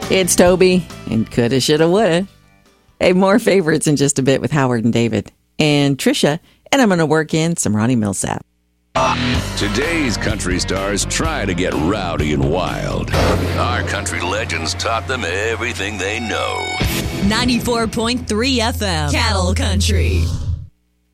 It's Toby and coulda, shoulda, woulda. Hey, more favorites in just a bit with Howard and David and Trisha, and I'm going to work in some Ronnie Millsap. Today's country stars try to get rowdy and wild. Our country legends taught them everything they know. 94.3 FM, Cattle Country.